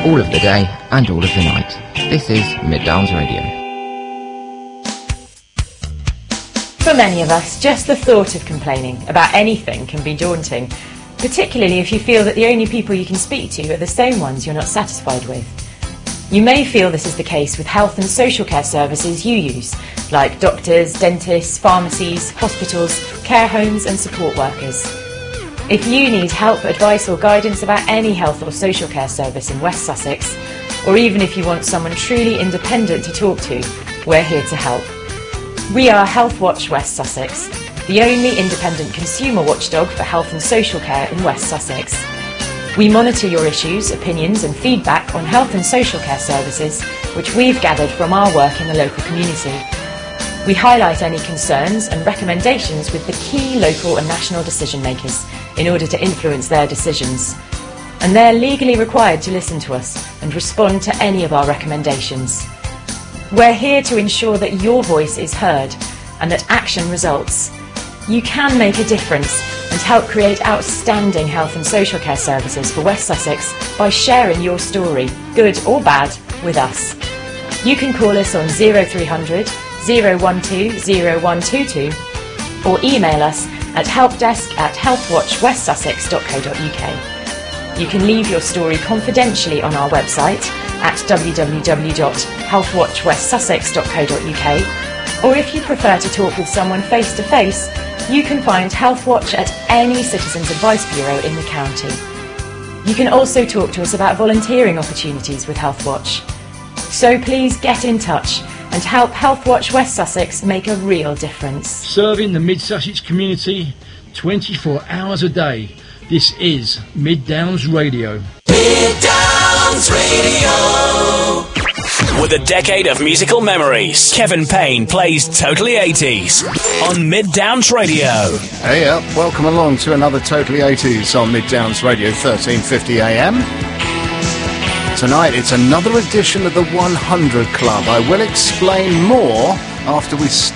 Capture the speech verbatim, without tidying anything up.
all of the day and all of the night. This is Mid Downs Radio. For many of us, just the thought of complaining about anything can be daunting, particularly if you feel that the only people you can speak to are the same ones you're not satisfied with. You may feel this is the case with health and social care services you use, like doctors, dentists, pharmacies, hospitals, care homes and support workers. If you need help, advice or guidance about any health or social care service in West Sussex, or even if you want someone truly independent to talk to, we're here to help. We are Health Watch West Sussex, the only independent consumer watchdog for health and social care in West Sussex. We monitor your issues, opinions and feedback on health and social care services, which we've gathered from our work in the local community. We highlight any concerns and recommendations with the key local and national decision makers in order to influence their decisions. And they're legally required to listen to us and respond to any of our recommendations. We're here to ensure that your voice is heard and that action results. You can make a difference and help create outstanding health and social care services for West Sussex by sharing your story, good or bad, with us. You can call us on zero three hundred, zero one two, zero one two two or email us at helpdesk at healthwatchwestsussex dot co dot uk. You can leave your story confidentially on our website at w w w dot healthwatch west sussex dot co dot uk, or if you prefer to talk with someone face to face, you can find Healthwatch at any Citizens Advice Bureau in the county. You can also talk to us about volunteering opportunities with Healthwatch. So please get in touch and help Healthwatch West Sussex make a real difference. Serving the Mid-Sussex community twenty-four hours a day. This is Mid Downs Radio. Mid Downs Radio. With a decade of musical memories, Kevin Payne plays Totally eighties on Mid Downs Radio. Hey up, welcome along to another Totally eighties on Mid Downs Radio, thirteen fifty a m. Tonight it's another edition of the one hundred Club. I will explain more after we start.